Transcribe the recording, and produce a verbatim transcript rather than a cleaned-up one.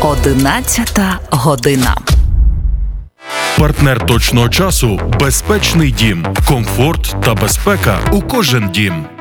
Одинадцята година. Партнер точного часу – безпечний дім. Комфорт та безпека у кожен дім.